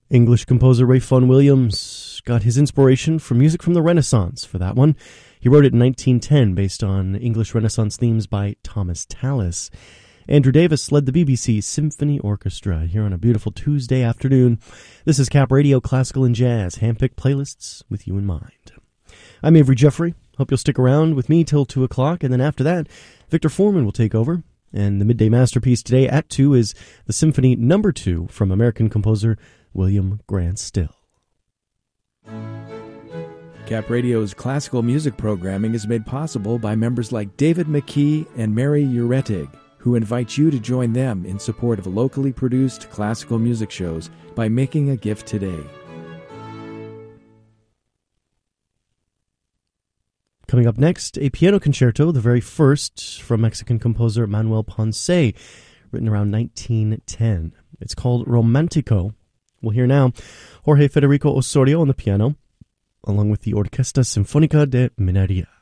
English composer Ralph Vaughan Williams got his inspiration from music from the Renaissance for that one. He wrote it in 1910 based on English Renaissance themes by Thomas Tallis. Andrew Davis led the BBC Symphony Orchestra here on a beautiful Tuesday afternoon. This is Cap Radio Classical and Jazz, handpicked playlists with you in mind. I'm Avery Jeffrey. Hope you'll stick around with me till 2 o'clock, and then after that, Victor Foreman will take over. And the midday masterpiece today at 2 is the Symphony No. 2 from American composer William Grant Still. Cap Radio's classical music programming is made possible by members like David McKee and Mary Uretig, who invite you to join them in support of locally produced classical music shows by making a gift today. Coming up next, a piano concerto, the very first from Mexican composer Manuel Ponce, written around 1910. It's called Romantico. We'll hear now Jorge Federico Osorio on the piano, along with the Orquesta Sinfónica de Minería.